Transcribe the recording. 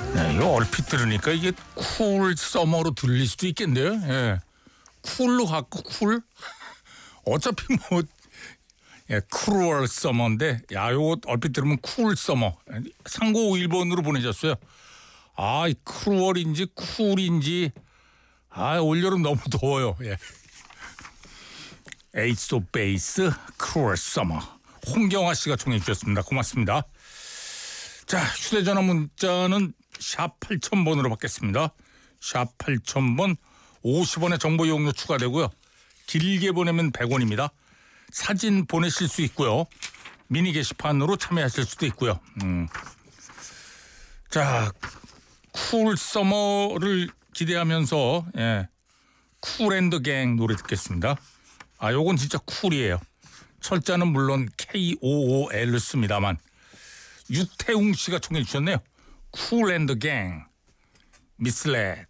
네, 이거 얼핏 들으니까 이게 쿨 서머로 들릴 수도 있겠네요. 예. 쿨로 갖고 쿨? 어차피 뭐 예, 크루얼 서머인데 야, 요거 얼핏 들으면 쿨 서머. 상고 1번으로 보내셨어요. 아, 이 크루얼인지 쿨인지 올여름 너무 더워요. 예. 에이스 오브 베이스 크루얼 서머. 홍경화 씨가 청해 주셨습니다. 고맙습니다. 자, 휴대전화 문자는 샵 8000번으로 받겠습니다. 샵 8000번 50원의 정보 이용료 추가되고요. 길게 보내면 100원입니다. 사진 보내실 수 있고요. 미니 게시판으로 참여하실 수도 있고요. 자, 쿨 서머를 기대하면서 쿨앤더갱 노래 듣겠습니다. 요건 진짜 쿨이에요. 철자는 물론 KOOL 씁니다만 유태웅 씨가 청해 주셨네요. 쿨앤더갱 미슬렛.